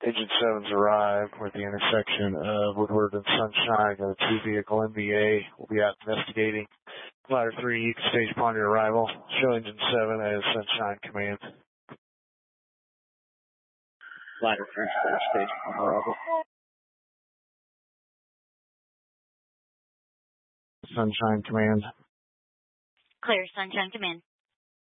Agent 7's arrived. We're at the intersection of Woodward and Sunshine. Got a 2-vehicle MVA. We'll be out investigating. Ladder 3, you can stage upon your arrival. Show Engine 7 as Sunshine Command. Ladder 3, stage upon arrival. Sunshine Command. Clear, Sunshine Command.